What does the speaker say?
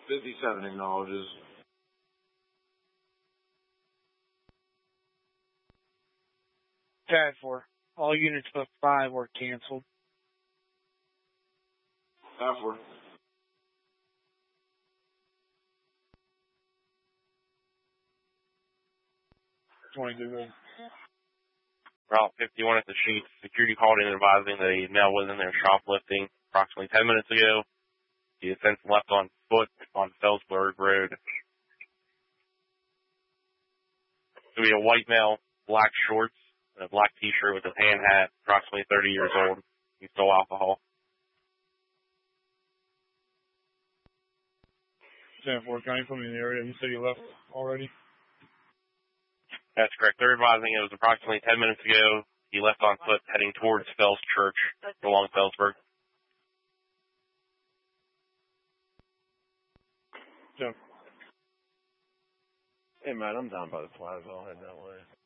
57 acknowledges. Tag 4. All units but 5 were canceled. Tag 4. Route 51 at the sheet. Security called in advising that a male was in there shoplifting approximately 10 minutes ago. He has since left on foot on Felsberg Road. To be a white male, black shorts, and a black t-shirt with a tan hat, approximately 30 years old. He stole alcohol. 10-4, can you put me in the area? You said you left already? That's correct. They're advising it was approximately 10 minutes ago. He left on foot heading towards Fels Church along Felsberg. Jim. Hey, man, I'm down by the plaza. I'll head that way.